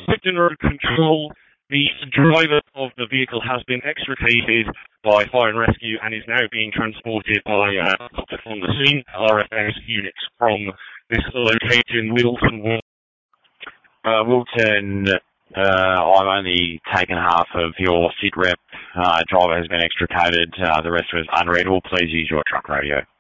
equipped in order to control. The driver of the vehicle has been extricated by fire and rescue and is now being transported by from the scene RFS units from this location, Wilton. Wilton, I've only taken half of your SID rep. Driver has been extricated. The rest was unreadable. Please use your truck radio.